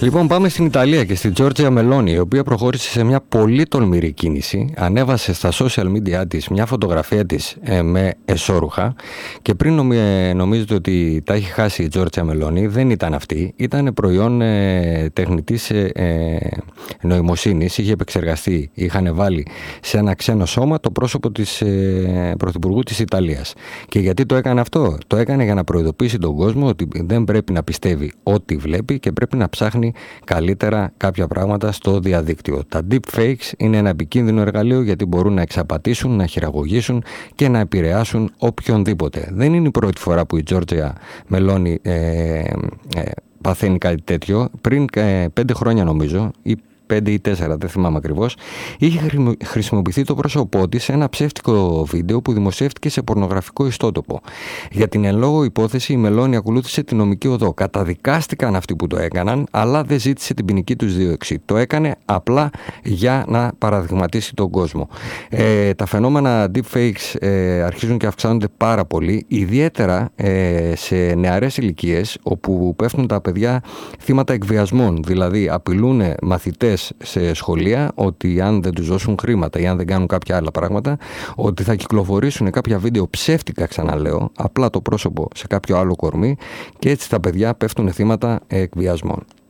Λοιπόν, πάμε στην Ιταλία και στην Τζόρτζια Μελόνι, η οποία προχώρησε σε μια πολύ τολμηρή κίνηση. Ανέβασε στα social media της μια φωτογραφία της με εσώρουχα και πριν νομίζετε ότι τα έχει χάσει η Τζόρτζια Μελόνι, δεν ήταν αυτή. Ήταν προϊόν τεχνητής νοημοσύνης. Είχε επεξεργαστεί, είχαν βάλει σε ένα ξένο σώμα το πρόσωπο της Πρωθυπουργού της Ιταλίας. Και γιατί το έκανε αυτό? Το έκανε για να προειδοποιήσει τον κόσμο ότι δεν πρέπει να πιστεύει ό,τι βλέπει και πρέπει να ψάχνει καλύτερα κάποια πράγματα στο διαδίκτυο. Τα deepfakes είναι ένα επικίνδυνο εργαλείο γιατί μπορούν να εξαπατήσουν, να χειραγωγήσουν και να επηρεάσουν οποιονδήποτε. Δεν είναι η πρώτη φορά που η Τζόρτζια Μελόνι παθαίνει κάτι τέτοιο. Πριν 5 χρόνια νομίζω, ή 5 ή 4, δεν θυμάμαι ακριβώς, είχε χρησιμοποιηθεί το πρόσωπό της σε ένα ψεύτικο βίντεο που δημοσιεύτηκε σε πορνογραφικό ιστότοπο. Για την εν λόγω υπόθεση η Μελόνι ακολούθησε την νομική οδό. Καταδικάστηκαν αυτοί που το έκαναν, αλλά δεν ζήτησε την ποινική τους δίωξη. Το έκανε απλά για να παραδειγματίσει τον κόσμο. Τα φαινόμενα deepfakes αρχίζουν και αυξάνονται πάρα πολύ, ιδιαίτερα σε νεαρές ηλικίες, όπου πέφτουν τα παιδιά θύματα εκβιασμών. Δηλαδή απειλούν μαθητές σε σχολεία ότι αν δεν τους δώσουν χρήματα ή αν δεν κάνουν κάποια άλλα πράγματα, ότι θα κυκλοφορήσουν κάποια βίντεο ψεύτικα, ξαναλέω, απλά το πρόσωπο σε κάποιο άλλο κορμί, και έτσι τα παιδιά πέφτουν θύματα εκβιασμών.